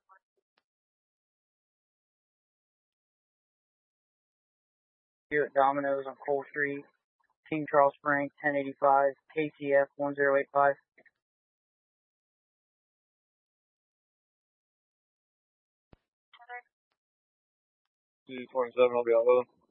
Here at Domino's on Cole Street, Team Charles Spring, 1085, KCF 1085. C27 will be on low.